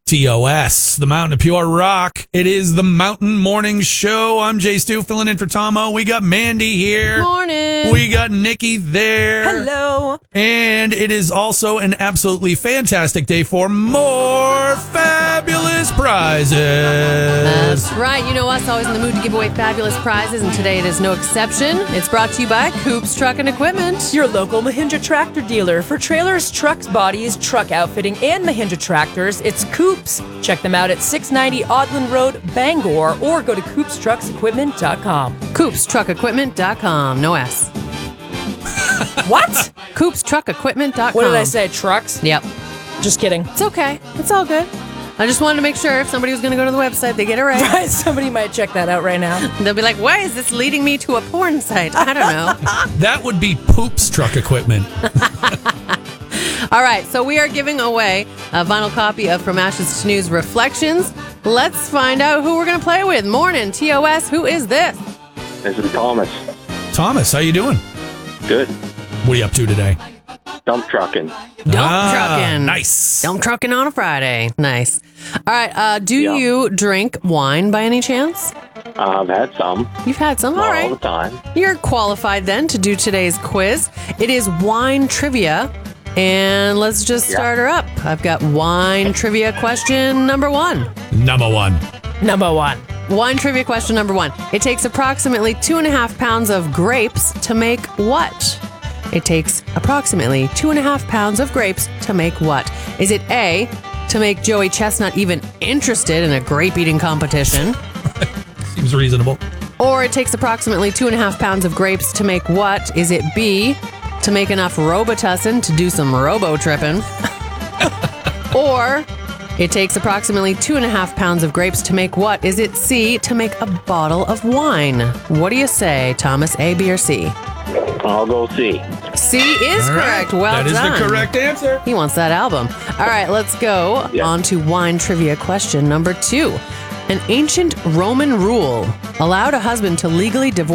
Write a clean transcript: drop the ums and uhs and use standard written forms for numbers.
TOS, the Mountain of Pure Rock. It is the Mountain Morning Show. I'm Jay Stu, filling in for Tomo. We got Mandy here. Morning. We got Nikki there. Hello. And it is also an absolutely fantastic day for more fabulous prizes. That's right. You know us, always in the mood to give away fabulous prizes, and today it is no exception. It's brought to you by Coops Truck and Equipment. Your local Mahindra tractor dealer for trailers, trucks, bodies, truck outfitting, and Mahindra tractors. It's Coops. Check them out at 690 Audland Road, Bangor, or go to CoopsTrucksEquipment.com. CoopsTruckEquipment.com. No S. What? CoopsTruckEquipment.com. What did I say? Trucks? Yep. Just kidding. It's okay. It's all good. I just wanted to make sure if somebody was going to go to the website, they get it right. Right, somebody might check that out right now. They'll be like, why is this leading me to a porn site? I don't know. That would be Poops Truck Equipment. All right, so we are giving away a vinyl copy of From Ashes to News Reflections. Let's find out who we're going to play with. Morning, TOS. Who is this? This is Thomas. Thomas, how you doing? Good. What are you up to today? Dump trucking. Dump trucking. Nice. Dump trucking on a Friday. Nice. All right, do Yeah. you drink wine by any chance? I've had some. You've had some? Not All all the right. time. You're qualified then to do today's quiz. It is wine trivia. And let's just start her up. I've got wine trivia question number one. Number one. Number one. Wine trivia question number one. It takes approximately 2.5 pounds of grapes to make what? It takes approximately 2.5 pounds of grapes to make what? Is it A, to make Joey Chestnut even interested in a grape eating competition? Seems reasonable. Or it takes approximately 2.5 pounds of grapes to make what? Is it B, to make enough Robitussin to do some robo-tripping? Or it takes approximately 2.5 pounds of grapes to make what? Is it C, to make a bottle of wine? What do you say, Thomas, A, B, or C? I'll go C. C is All right. correct. Well That is done. the correct answer. He wants that album. All right, let's go Yeah. on to wine trivia question number two. An ancient Roman rule allowed a husband to legally divorce